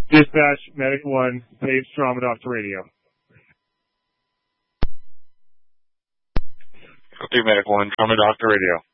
Dispatch, Medic 1, Page Trauma Doctor Radio. Okay, Medic 1, Trauma Doctor Radio.